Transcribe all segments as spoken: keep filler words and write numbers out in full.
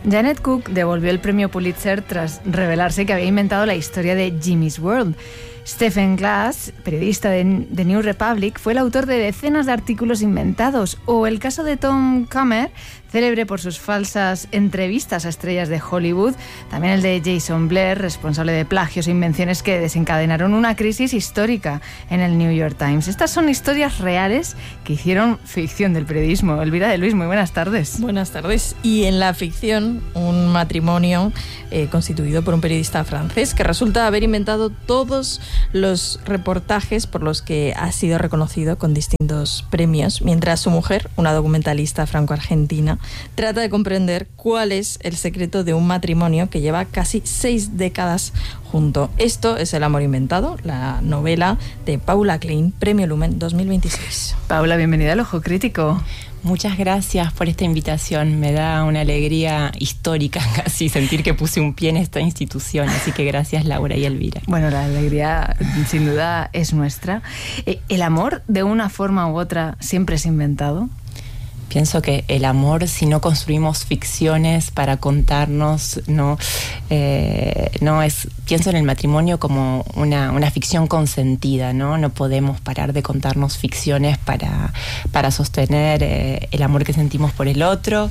Janet Cook devolvió el premio Pulitzer tras revelarse que había inventado la historia de Jimmy's World. Stephen Glass, periodista de The New Republic, fue el autor de decenas de artículos inventados. O el caso de Tom Comer, célebre por sus falsas entrevistas a estrellas de Hollywood. También el de Jason Blair, responsable de plagios e invenciones que desencadenaron una crisis histórica en el New York Times. Estas son historias reales que hicieron ficción del periodismo. Elvira de Luis, muy buenas tardes. Buenas tardes. Y en la ficción, un matrimonio eh, constituido por un periodista francés que resulta haber inventado todos los reportajes por los que ha sido reconocido con distintos premios, mientras su mujer, una documentalista franco-argentina, trata de comprender cuál es el secreto de un matrimonio que lleva casi seis décadas junto. Esto es El amor inventado, la novela de Paula Klein, Premio Lumen dos mil veintiséis. Paula, bienvenida al Ojo Crítico. Muchas gracias por esta invitación. Me da una alegría histórica casi sentir que puse un pie en esta institución. Así que gracias, Laura y Elvira. Bueno, la alegría sin duda es nuestra. ¿El amor de una forma u otra siempre es inventado? Pienso que el amor, si no construimos ficciones para contarnos, no, eh, no es. Pienso en el matrimonio como una, una ficción consentida, ¿no? No podemos parar de contarnos ficciones para, para sostener eh, el amor que sentimos por el otro.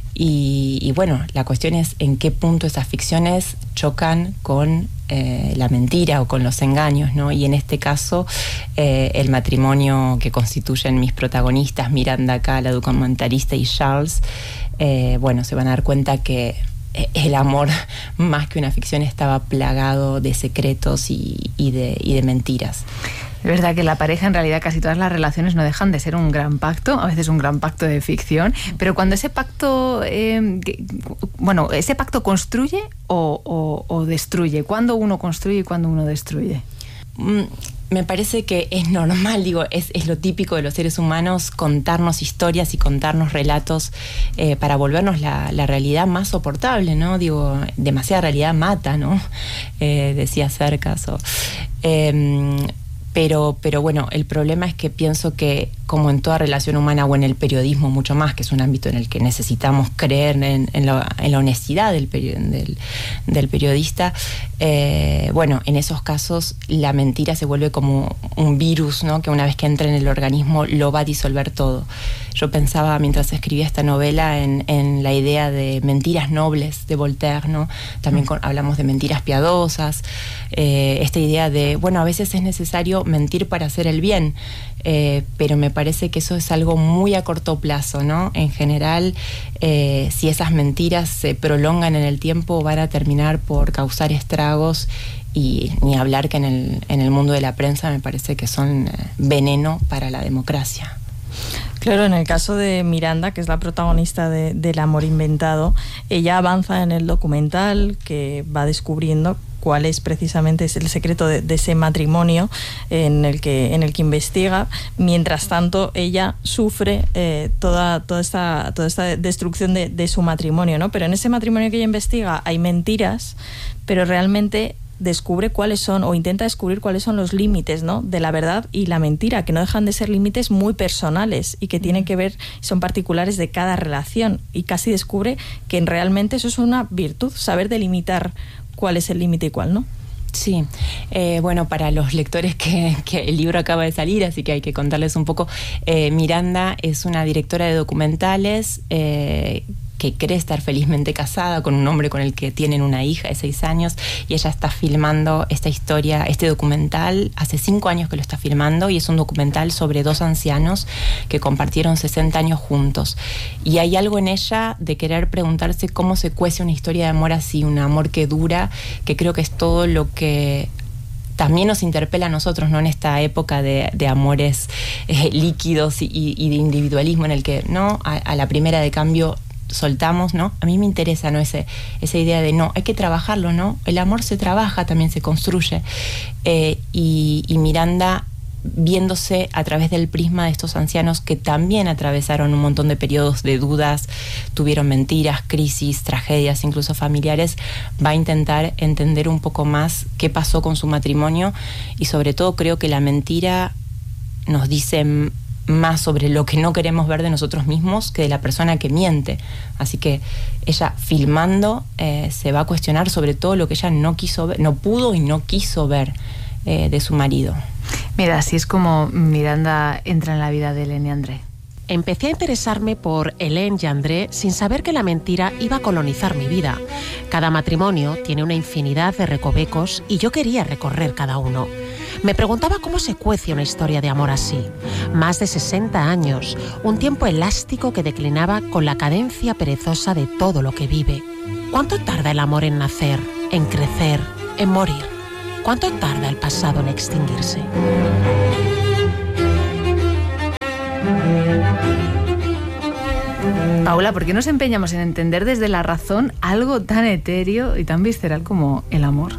Y, y bueno, la cuestión es en qué punto esas ficciones chocan con eh, la mentira o con los engaños, ¿no? Y en este caso, eh, el matrimonio que constituyen mis protagonistas, Miranda acá, la documentalista, y Charles, eh, bueno, se van a dar cuenta que el amor, más que una ficción, estaba plagado de secretos y, y, de, y de mentiras. Es verdad que la pareja, en realidad casi todas las relaciones no dejan de ser un gran pacto, a veces un gran pacto de ficción, pero cuando ese pacto, eh, que, bueno, ese pacto construye o, o, o destruye, ¿cuándo uno construye y cuándo uno destruye? Mm. Me parece que es normal, digo, es, es lo típico de los seres humanos contarnos historias y contarnos relatos eh, para volvernos la, la realidad más soportable, ¿no? Digo, demasiada realidad mata, ¿no? Eh, decía Cercas. O, eh, pero, pero bueno, el problema es que pienso que, como en toda relación humana o en el periodismo mucho más, que es un ámbito en el que necesitamos creer en, en, la, en la honestidad del, del, del periodista, eh, bueno, en esos casos la mentira se vuelve como un virus, ¿no? Que una vez que entra en el organismo lo va a disolver todo. Yo pensaba mientras escribía esta novela en, en la idea de mentiras nobles de Voltaire, ¿no? También con, hablamos de mentiras piadosas, eh, esta idea de, bueno, a veces es necesario mentir para hacer el bien, eh, pero me parece que eso es algo muy a corto plazo, ¿no? En general, eh, si esas mentiras se prolongan en el tiempo, van a terminar por causar estragos, y ni hablar que en el, en el mundo de la prensa me parece que son veneno para la democracia. Claro, en el caso de Miranda, que es la protagonista de, del amor inventado, ella avanza en el documental que va descubriendo cuál es precisamente el secreto de, de ese matrimonio en el que en el que investiga. Mientras tanto, ella sufre eh, toda toda esta toda esta destrucción de, de su matrimonio, ¿no? Pero en ese matrimonio que ella investiga hay mentiras, pero realmente descubre cuáles son, o intenta descubrir cuáles son los límites, ¿no? De la verdad y la mentira, que no dejan de ser límites muy personales y que tienen que ver, son particulares de cada relación, y casi descubre que realmente eso es una virtud, saber delimitar cuál es el límite y cuál no. Sí, eh, bueno, para los lectores que, que el libro acaba de salir, así que hay que contarles un poco. eh, Miranda es una directora de documentales eh, que cree estar felizmente casada con un hombre con el que tienen una hija de seis años, y ella está filmando esta historia, este documental, hace cinco años que lo está filmando, y es un documental sobre dos ancianos que compartieron sesenta años juntos. Y hay algo en ella de querer preguntarse cómo se cuece una historia de amor así, un amor que dura, que creo que es todo lo que también nos interpela a nosotros, ¿no? En esta época de, de amores eh, líquidos y, y de individualismo en el que, ¿no? A, a la primera de cambio soltamos, ¿no? A mí me interesa, ¿no? Ese, esa idea de, no, hay que trabajarlo, ¿no? El amor se trabaja, también se construye. Eh, y, y Miranda, viéndose a través del prisma de estos ancianos que también atravesaron un montón de periodos de dudas, tuvieron mentiras, crisis, tragedias, incluso familiares, va a intentar entender un poco más qué pasó con su matrimonio, y sobre todo creo que la mentira nos dice más sobre lo que no queremos ver de nosotros mismos que de la persona que miente. Así que ella, filmando, eh, se va a cuestionar sobre todo lo que ella no quiso ver, no pudo y no quiso ver eh, de su marido. Mira, así es como Miranda entra en la vida de Hélène y André. Empecé a interesarme por Hélène y André sin saber que la mentira iba a colonizar mi vida. Cada matrimonio tiene una infinidad de recovecos y yo quería recorrer cada uno. Me preguntaba cómo se cuece una historia de amor así. Más de sesenta años, un tiempo elástico que declinaba con la cadencia perezosa de todo lo que vive. ¿Cuánto tarda el amor en nacer, en crecer, en morir? ¿Cuánto tarda el pasado en extinguirse? Paula, ¿por qué nos empeñamos en entender desde la razón algo tan etéreo y tan visceral como el amor?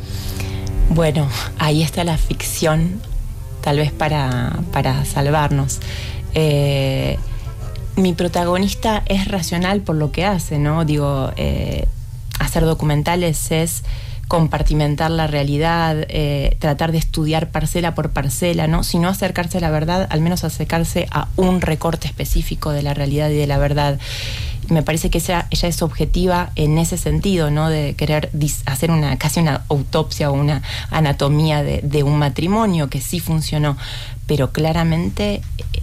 Bueno, ahí está la ficción, tal vez para, para salvarnos. Eh, mi protagonista es racional por lo que hace, ¿no? Digo, eh, hacer documentales es compartimentar la realidad, eh, tratar de estudiar parcela por parcela, ¿no? Si no acercarse a la verdad, al menos acercarse a un recorte específico de la realidad y de la verdad. Me parece que ella, ella es objetiva en ese sentido, ¿no? De querer dis- hacer una casi una autopsia o una anatomía de, de un matrimonio que sí funcionó, pero claramente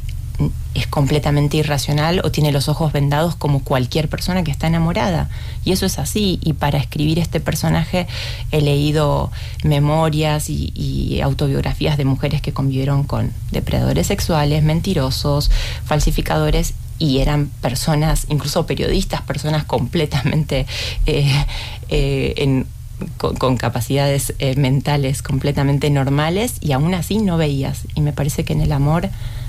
es completamente irracional o tiene los ojos vendados como cualquier persona que está enamorada. Y eso es así. Y para escribir este personaje he leído memorias y, y autobiografías de mujeres que convivieron con depredadores sexuales, mentirosos, falsificadores, y eran personas, incluso periodistas, personas completamente eh, eh, en, con, con capacidades eh, mentales completamente normales, y aún así no veías. Y me parece que en el amor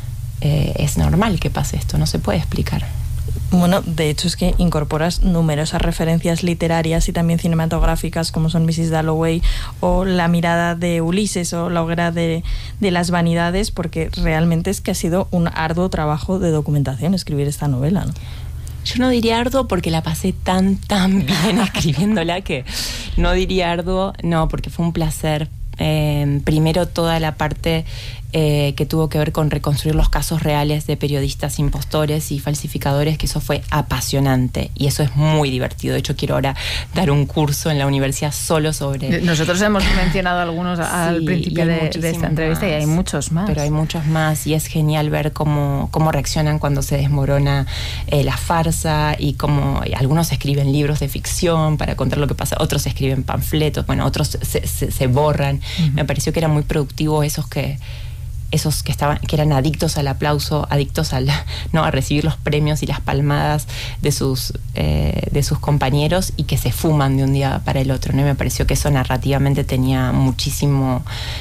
Eh, es normal que pase esto, no se puede explicar. Bueno, de hecho es que incorporas numerosas referencias literarias y también cinematográficas, como son missus Dalloway o La mirada de Ulises o La hoguera de, de las vanidades, porque realmente es que ha sido un arduo trabajo de documentación escribir esta novela, ¿no? Yo no diría arduo porque la pasé tan, tan bien escribiéndola que no diría arduo, no, porque fue un placer. Eh, primero toda la parte eh, que tuvo que ver con reconstruir los casos reales de periodistas impostores y falsificadores, que eso fue apasionante y eso es muy divertido. De hecho, quiero ahora dar un curso en la universidad solo sobre... Nosotros hemos mencionado algunos al sí, principio de, de esta entrevista más. Y hay muchos más. Pero hay muchos más y es genial ver cómo, cómo reaccionan cuando se desmorona eh, la farsa, y cómo y algunos escriben libros de ficción para contar lo que pasa, otros escriben panfletos, bueno, otros se, se, se borran. Uh-huh. Me pareció que era muy productivo esos que esos que estaban que eran adictos al aplauso, adictos al, no, a recibir los premios y las palmadas de sus eh, de sus compañeros, y que se fuman de un día para el otro, ¿no? Y me pareció que eso narrativamente tenía muchísimo,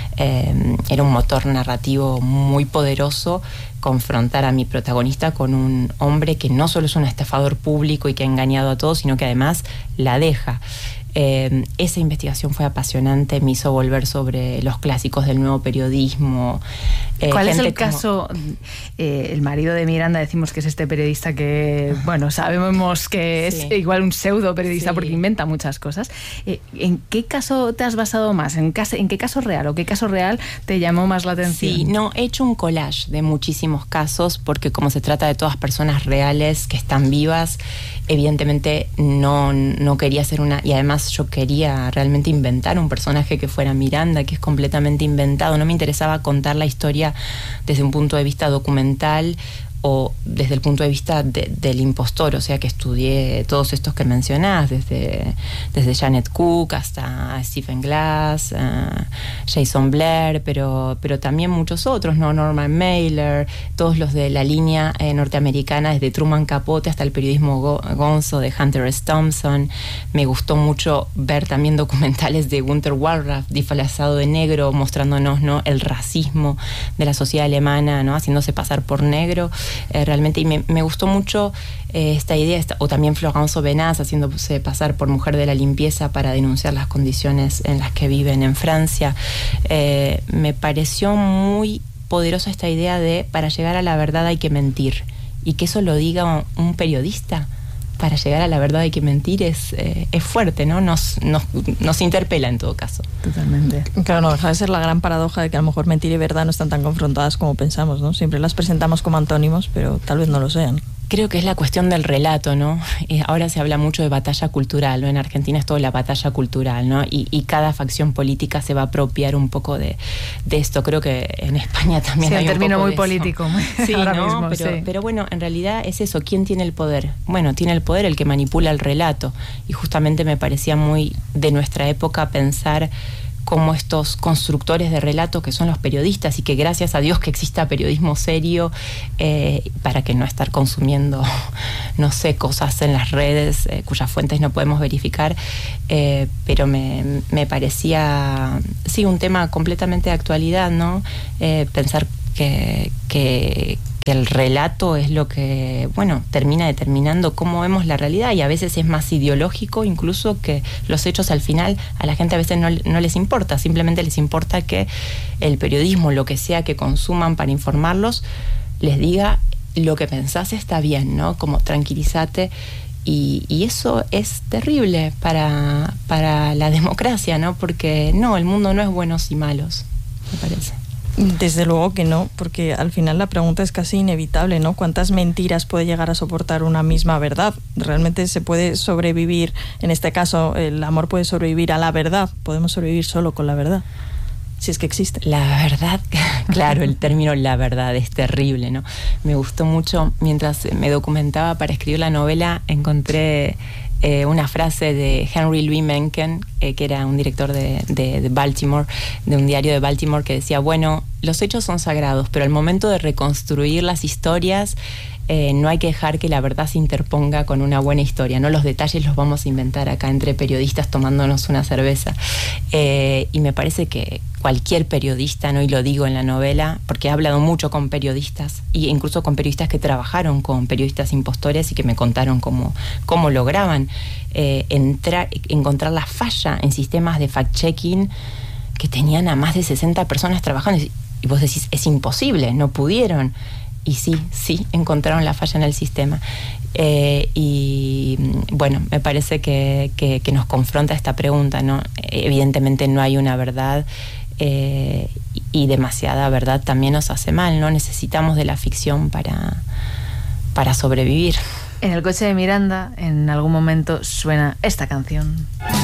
eh, era un motor narrativo muy poderoso, confrontar a mi protagonista con un hombre que no solo es un estafador público y que ha engañado a todos, sino que además la deja. Eh, esa investigación fue apasionante, me hizo volver sobre los clásicos del nuevo periodismo. Eh, ¿Cuál es el como... caso? Eh, el marido de Miranda, decimos que es este periodista que, bueno, sabemos que es sí. igual un pseudo periodista, sí, porque inventa muchas cosas. Eh, ¿En qué caso te has basado más? ¿En, caso, ¿En qué caso real o qué caso real te llamó más la atención? Sí, no, he hecho un collage de muchísimos casos, porque como se trata de todas personas reales que están vivas, evidentemente no, no quería hacer una... Y además yo quería realmente inventar un personaje que fuera Miranda, que es completamente inventado. No me interesaba contar la historia desde un punto de vista documental o desde el punto de vista de, del impostor, o sea que estudié todos estos que mencionás, desde, desde Janet Cook hasta Stephen Glass, uh, Jason Blair, pero, pero también muchos otros, ¿no? Norman Mailer, todos los de la línea eh, norteamericana, desde Truman Capote hasta el periodismo go- gonzo de Hunter S. Thompson. Me gustó mucho ver también documentales de Günter Wallraff, disfrazado de negro, mostrándonos, ¿no?, el racismo de la sociedad alemana, ¿no?, haciéndose pasar por negro. Eh, realmente, y me, me gustó mucho eh, esta idea, esta, o también Florence Aubenas haciéndose pasar por mujer de la limpieza para denunciar las condiciones en las que viven en Francia. Eh, me pareció muy poderosa esta idea de para llegar a la verdad hay que mentir, y que eso lo diga un periodista para llegar a la verdad hay que mentir es, eh, es fuerte, ¿no? Nos, nos, nos interpela en todo caso. Totalmente. Claro, no deja de ser la gran paradoja de que a lo mejor mentira y verdad no están tan confrontadas como pensamos, ¿no? Siempre las presentamos como antónimos, pero tal vez no lo sean. Creo que es la cuestión del relato, ¿no? Eh, ahora se habla mucho de batalla cultural, ¿no? En Argentina es toda la batalla cultural, ¿no? Y, y cada facción política se va a apropiar un poco de, de esto. Creo que en España también sí, hay un término poco muy de político. eso. Sí, ahora ¿no? mismo, pero, sí. pero bueno, en realidad es eso. ¿Quién tiene el poder? Bueno, tiene el poder el que manipula el relato. Y justamente me parecía muy de nuestra época pensar como estos constructores de relato que son los periodistas y que gracias a Dios que exista periodismo serio eh, para que no estar consumiendo, no sé, cosas en las redes eh, cuyas fuentes no podemos verificar, eh, pero me, me parecía, sí, un tema completamente de actualidad, ¿no? Eh, pensar que, que, que el relato es lo que, bueno, termina determinando cómo vemos la realidad y a veces es más ideológico incluso que los hechos al final. A la gente a veces no, no les importa, simplemente les importa que el periodismo, lo que sea que consuman para informarlos, les diga lo que pensás está bien, ¿no? Como tranquilízate. Y, y eso es terrible para, para la democracia, ¿no? Porque no, el mundo no es buenos y malos, me parece. Desde luego que no, porque al final la pregunta es casi inevitable, ¿no? ¿Cuántas mentiras puede llegar a soportar una misma verdad? Realmente se puede sobrevivir, en este caso el amor puede sobrevivir a la verdad, podemos sobrevivir solo con la verdad, si es que existe. La verdad, claro, el término la verdad es terrible, ¿no? Me gustó mucho, mientras me documentaba para escribir la novela, encontré Eh, una frase de Henry Louis Mencken, eh, que era un director de, de, de Baltimore, de un diario de Baltimore, que decía, bueno, los hechos son sagrados, pero al momento de reconstruir las historias eh, no hay que dejar que la verdad se interponga con una buena historia, ¿no? Los detalles los vamos a inventar acá entre periodistas tomándonos una cerveza. Eh, y me parece que cualquier periodista, ¿no? Y lo digo en la novela, porque he hablado mucho con periodistas, e incluso con periodistas que trabajaron con periodistas impostores y que me contaron cómo, cómo lograban eh, entrar, encontrar la falla en sistemas de fact-checking que tenían a más de sesenta personas trabajando. Y vos decís, es imposible, no pudieron. Y sí, sí, encontraron la falla en el sistema. Eh, y bueno, me parece que, que, que nos confronta esta pregunta, ¿no? Evidentemente no hay una verdad, eh, y demasiada verdad también nos hace mal, ¿no? Necesitamos de la ficción para, para sobrevivir. En el coche de Miranda, en algún momento suena esta canción.